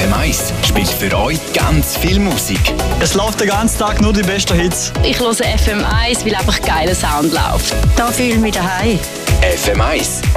FM1 spielt für euch ganz viel Musik. Es läuft den ganzen Tag nur die besten Hits. Ich höre FM1, weil einfach geiler Sound läuft. Da fühle ich mich daheim. FM1